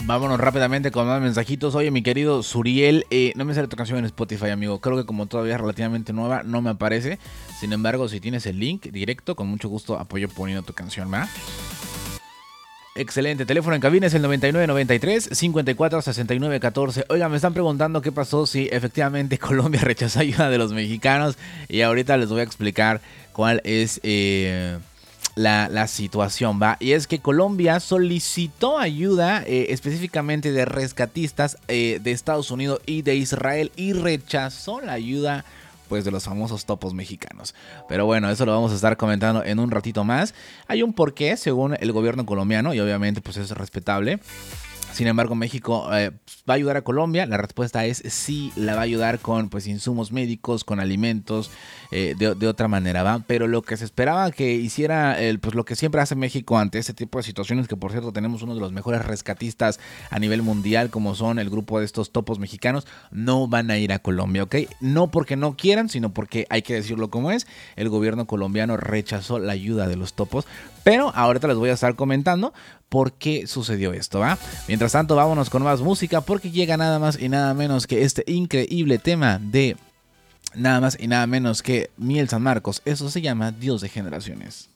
Vámonos rápidamente con más mensajitos. Oye, mi querido Suriel, no me sale tu canción en Spotify, amigo. Creo que como todavía es relativamente nueva, no me aparece. Sin embargo, si tienes el link directo, con mucho gusto apoyo poniendo tu canción, ¿va? Excelente. Teléfono en cabina es el 9993-546914. Oiga, me están preguntando qué pasó si efectivamente Colombia rechazó ayuda de los mexicanos. Y ahorita les voy a explicar cuál es la situación, ¿va? Y es que Colombia solicitó ayuda específicamente de rescatistas de Estados Unidos y de Israel y rechazó la ayuda pues de los famosos topos mexicanos. Pero bueno, eso lo vamos a estar comentando en un ratito más. Hay un porqué según el gobierno colombiano y obviamente pues es respetable. Sin embargo, México va a ayudar a Colombia. La respuesta es sí, la va a ayudar con pues insumos médicos, con alimentos, de otra manera, ¿va? Pero lo que se esperaba que hiciera, pues lo que siempre hace México ante este tipo de situaciones, que por cierto tenemos uno de los mejores rescatistas a nivel mundial, como son el grupo de estos topos mexicanos, no van a ir a Colombia, ¿ok? No porque no quieran, sino porque hay que decirlo como es. El gobierno colombiano rechazó la ayuda de los topos, pero ahorita les voy a estar comentando por qué sucedió esto, ¿va? Mientras tanto, vámonos con más música porque llega nada más y nada menos que este increíble tema de nada más y nada menos que Miel San Marcos. Eso se llama Dios de Generaciones.